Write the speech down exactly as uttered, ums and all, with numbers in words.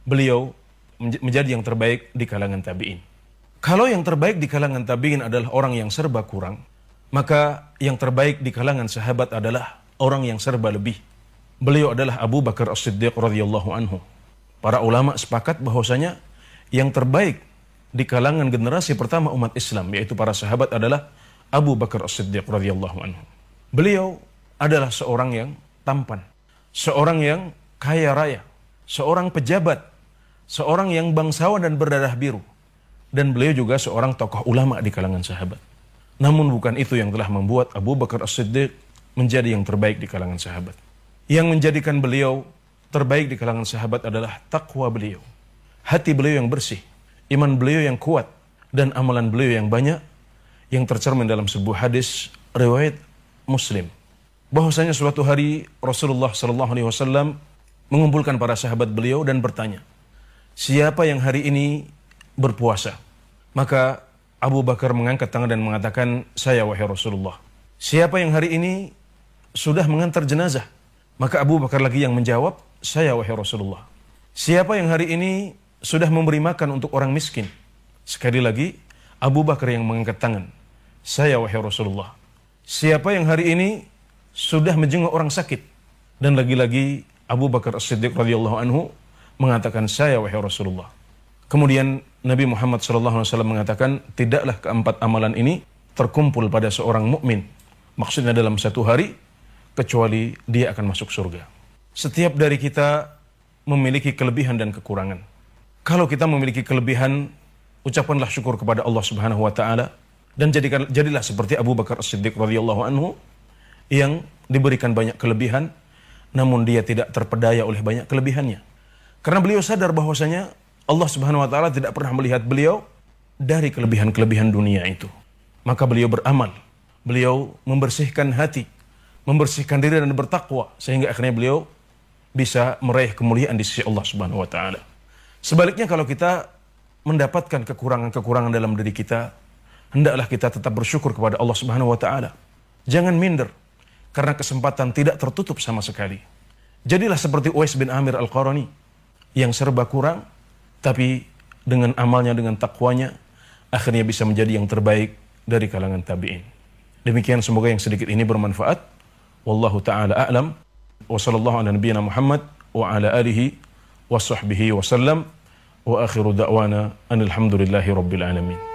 beliau menjadi yang terbaik di kalangan tabi'in. Kalau yang terbaik di kalangan tabi'in adalah orang yang serba kurang, maka yang terbaik di kalangan sahabat adalah orang yang serba lebih. Beliau adalah Abu Bakar As-Siddiq radhiyallahu anhu. Para ulama sepakat bahwasanya yang terbaik di kalangan generasi pertama umat Islam, yaitu para sahabat, adalah Abu Bakar As-Siddiq radhiyallahu anhu. Beliau adalah seorang yang tampan, seorang yang kaya raya, seorang pejabat, seorang yang bangsawan dan berdarah biru. Dan beliau juga seorang tokoh ulama di kalangan sahabat. Namun bukan itu yang telah membuat Abu Bakar As-Siddiq menjadi yang terbaik di kalangan sahabat. Yang menjadikan beliau terbaik di kalangan sahabat adalah takwa beliau, hati beliau yang bersih, iman beliau yang kuat, dan amalan beliau yang banyak, yang tercermin dalam sebuah hadis riwayat Muslim, bahwasanya suatu hari Rasulullah Shallallahu Alaihi Wasallam mengumpulkan para sahabat beliau dan bertanya, siapa yang hari ini berpuasa? Maka Abu Bakar mengangkat tangan dan mengatakan, saya wahai Rasulullah. Siapa yang hari ini sudah mengantar jenazah? Maka Abu Bakar lagi yang menjawab, saya wahai Rasulullah. Siapa yang hari ini sudah memberi makan untuk orang miskin? Sekali lagi Abu Bakar yang mengangkat tangan, saya wahai Rasulullah. Siapa yang hari ini sudah menjenguk orang sakit? Dan lagi-lagi Abu Bakar As-Siddiq radhiyallahu anhu mengatakan, saya wahai Rasulullah. Kemudian Nabi Muhammad shallallahu alaihi wasallam mengatakan, tidaklah keempat amalan ini terkumpul pada seorang mukmin, maksudnya dalam satu hari, kecuali dia akan masuk surga. Setiap dari kita memiliki kelebihan dan kekurangan. Kalau kita memiliki kelebihan, ucapkanlah syukur kepada Allah Subhanahu wa taala dan jadikan jadilah seperti Abu Bakar As-Siddiq radhiyallahu anhu yang diberikan banyak kelebihan namun dia tidak terpedaya oleh banyak kelebihannya. Karena beliau sadar bahwasanya Allah Subhanahu wa taala tidak pernah melihat beliau dari kelebihan-kelebihan dunia itu. Maka beliau beramal, beliau membersihkan hati, membersihkan diri dan bertakwa sehingga akhirnya beliau bisa meraih kemuliaan di sisi Allah Subhanahu wa taala. Sebaliknya kalau kita mendapatkan kekurangan-kekurangan dalam diri kita, hendaklah kita tetap bersyukur kepada Allah Subhanahu wa taala. Jangan minder karena kesempatan tidak tertutup sama sekali. Jadilah seperti Uwais bin Amir Al-Qarani yang serba kurang tapi dengan amalnya, dengan takwanya akhirnya bisa menjadi yang terbaik dari kalangan tabi'in. Demikian, semoga yang sedikit ini bermanfaat. Wallahu ta'ala a'lam. Wa sallallahu ala nabiyyina Muhammad wa ala alihi wa sahbihi wa sallam. Wa akhiru da'wana anil hamdulillahi rabbil alamin.